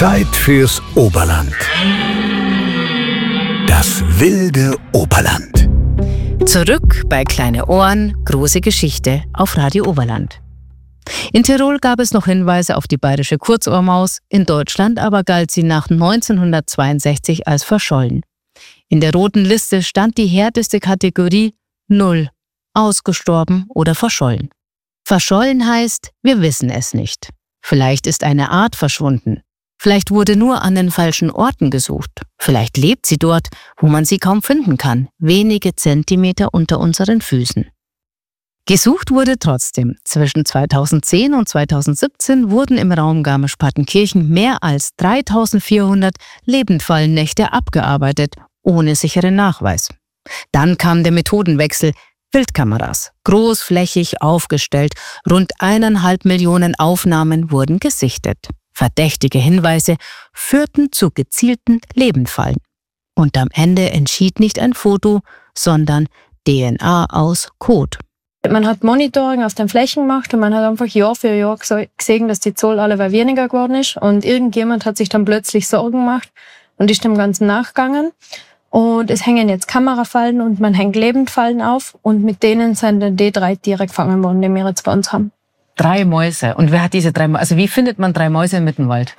Zeit fürs Oberland. Das wilde Oberland. Zurück bei Kleine Ohren, große Geschichte auf Radio Oberland. In Tirol gab es noch Hinweise auf die bayerische Kurzohrmaus, in Deutschland aber galt sie nach 1962 als verschollen. In der roten Liste stand die härteste Kategorie 0, ausgestorben oder verschollen. Verschollen heißt, wir wissen es nicht. Vielleicht ist eine Art verschwunden. Vielleicht wurde nur an den falschen Orten gesucht. Vielleicht lebt sie dort, wo man sie kaum finden kann, wenige Zentimeter unter unseren Füßen. Gesucht wurde trotzdem. Zwischen 2010 und 2017 wurden im Raum Garmisch-Partenkirchen mehr als 3400 Lebendfallennächte abgearbeitet, ohne sicheren Nachweis. Dann kam der Methodenwechsel. Wildkameras, großflächig aufgestellt, rund 1,5 Millionen Aufnahmen wurden gesichtet. Verdächtige Hinweise führten zu gezielten Lebendfallen. Und am Ende entschied nicht ein Foto, sondern DNA aus Kot. Man hat Monitoring auf den Flächen gemacht und man hat einfach Jahr für Jahr gesehen, dass die Zahl alle weniger geworden ist. Und irgendjemand hat sich dann plötzlich Sorgen gemacht und ist dem Ganzen nachgegangen. Und es hängen jetzt Kamerafallen und man hängt Lebendfallen auf. Und mit denen sind dann die 3 Tiere gefangen worden, die wir jetzt bei uns haben. 3 Mäuse. Und wer hat diese 3 Mäuse? Also wie findet man 3 Mäuse im Mittenwald?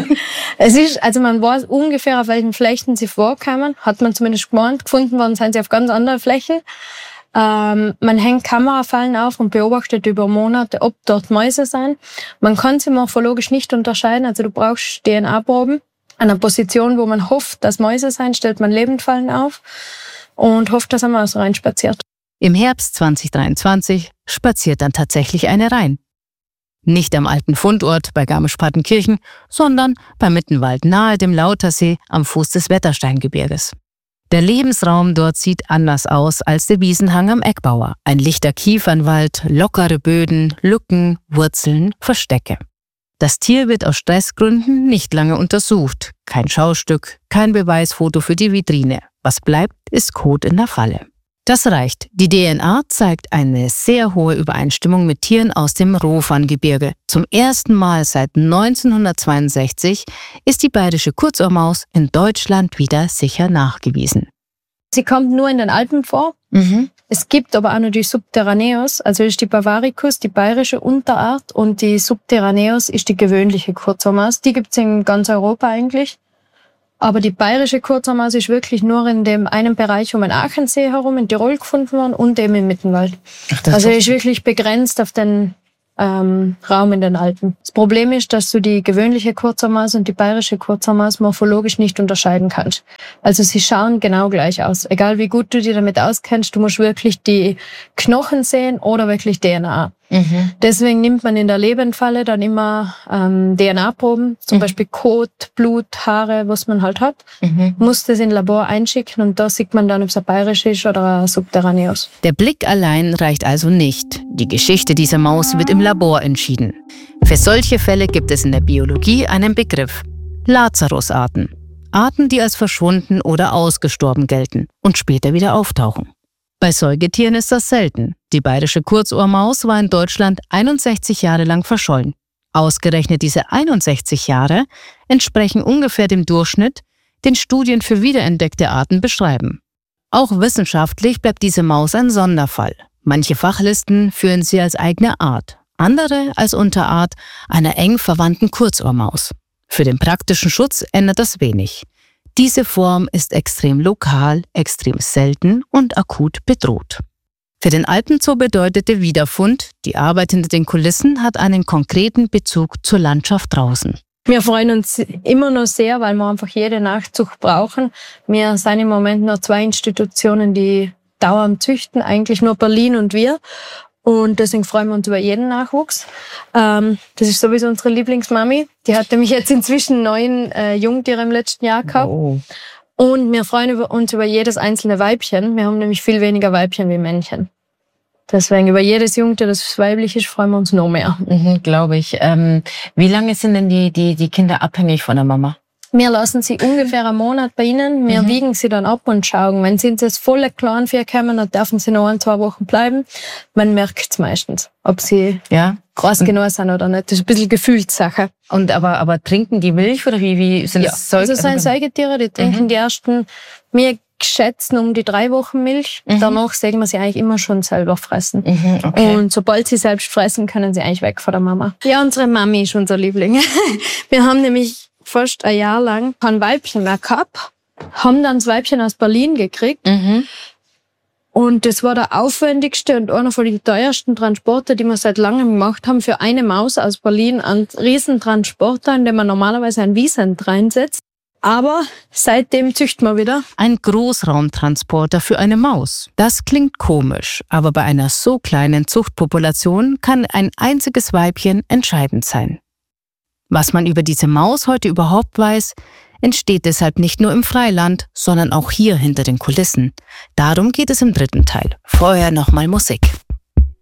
Man weiß ungefähr, auf welchen Flächen sie vorkamen. Hat man zumindest gemeint. Gefunden worden sind sie auf ganz anderen Flächen. Man hängt Kamerafallen auf und beobachtet über Monate, ob dort Mäuse sind. Man kann sie morphologisch nicht unterscheiden. Also du brauchst DNA-Proben. An einer Position, wo man hofft, dass Mäuse sein, stellt man Lebendfallen auf und hofft, dass eine Maus reinspaziert. Im Herbst 2023 spaziert dann tatsächlich eine rein. Nicht am alten Fundort bei Garmisch-Partenkirchen, sondern bei Mittenwald nahe dem Lautersee am Fuß des Wettersteingebirges. Der Lebensraum dort sieht anders aus als der Wiesenhang am Eckbauer. Ein lichter Kiefernwald, lockere Böden, Lücken, Wurzeln, Verstecke. Das Tier wird aus Stressgründen nicht lange untersucht. Kein Schaustück, kein Beweisfoto für die Vitrine. Was bleibt, ist Kot in der Falle. Das reicht. Die DNA zeigt eine sehr hohe Übereinstimmung mit Tieren aus dem Rofan-Gebirge. Zum ersten Mal seit 1962 ist die bayerische Kurzohrmaus in Deutschland wieder sicher nachgewiesen. Sie kommt nur in den Alpen vor. Es gibt aber auch noch die Subterraneus, also ist die Bavaricus, die bayerische Unterart, und die Subterraneus ist die gewöhnliche Kurzohrmaus. Die gibt es in ganz Europa eigentlich. Aber die bayerische Kurzohrmaus ist wirklich nur in dem einen Bereich um den Aachensee herum in Tirol gefunden worden und eben im Mittenwald. Also ist wirklich begrenzt auf den Raum in den Alpen. Das Problem ist, dass du die gewöhnliche Kurzohrmaus und die bayerische Kurzohrmaus morphologisch nicht unterscheiden kannst. Also sie schauen genau gleich aus. Egal wie gut du dich damit auskennst, du musst wirklich die Knochen sehen oder wirklich DNA. Deswegen nimmt man in der Lebendfalle dann immer DNA-Proben, zum Beispiel Kot, Blut, Haare, was man halt hat, muss das in Labor einschicken und da sieht man dann, ob es ein bayerisch ist oder ein Subterraneus. Der Blick allein reicht also nicht. Die Geschichte dieser Maus wird im Labor entschieden. Für solche Fälle gibt es in der Biologie einen Begriff: Lazarus-Arten. Arten, die als verschwunden oder ausgestorben gelten und später wieder auftauchen. Bei Säugetieren ist das selten. Die bayerische Kurzohrmaus war in Deutschland 61 Jahre lang verschollen. Ausgerechnet diese 61 Jahre entsprechen ungefähr dem Durchschnitt, den Studien für wiederentdeckte Arten beschreiben. Auch wissenschaftlich bleibt diese Maus ein Sonderfall. Manche Fachlisten führen sie als eigene Art, andere als Unterart einer eng verwandten Kurzohrmaus. Für den praktischen Schutz ändert das wenig. Diese Form ist extrem lokal, extrem selten und akut bedroht. Für den Alpenzoo bedeutet der Wiederfund, die Arbeit hinter den Kulissen hat einen konkreten Bezug zur Landschaft draußen. Wir freuen uns immer noch sehr, weil wir einfach jede Nachzucht brauchen. Wir sind im Moment noch 2 Institutionen, die dauernd züchten, eigentlich nur Berlin und wir. Und deswegen freuen wir uns über jeden Nachwuchs. Das ist sowieso unsere Lieblingsmami. Die hat nämlich jetzt inzwischen 9 Jungtiere im letzten Jahr gehabt. Oh. Und wir freuen uns über jedes einzelne Weibchen. Wir haben nämlich viel weniger Weibchen wie Männchen. Deswegen über jedes Jungtier, das weiblich ist, freuen wir uns noch mehr. Glaube ich. Wie lange sind denn die Kinder abhängig von der Mama? Wir lassen sie ungefähr einen Monat bei ihnen. Wir wiegen sie dann ab und schauen. Wenn sie ins das volle Clanvieh kommen, dann dürfen sie noch 1-2 Wochen bleiben. Man merkt es meistens, ob sie groß genug sind oder nicht. Das ist ein bisschen Gefühlssache. Und aber trinken die Milch oder wie sind das Also es sind Säugetiere, die trinken die ersten, wir schätzen um die 3 Wochen Milch. Danach sehen wir sie eigentlich immer schon selber fressen. Okay. Und sobald sie selbst fressen, können sie eigentlich weg von der Mama. Ja, unsere Mami ist unser Liebling. Wir haben nämlich fast ein Jahr lang kein Weibchen mehr gehabt, haben dann das Weibchen aus Berlin gekriegt. Und das war der aufwendigste und einer von den teuersten Transporter, die wir seit langem gemacht haben. Für eine Maus aus Berlin ein Riesentransporter, in dem man normalerweise ein Wiesent reinsetzt. Aber seitdem züchten wir wieder. Ein Großraumtransporter für eine Maus. Das klingt komisch, aber bei einer so kleinen Zuchtpopulation kann ein einziges Weibchen entscheidend sein. Was man über diese Maus heute überhaupt weiß, entsteht deshalb nicht nur im Freiland, sondern auch hier hinter den Kulissen. Darum geht es im 3. Teil. Vorher nochmal Musik.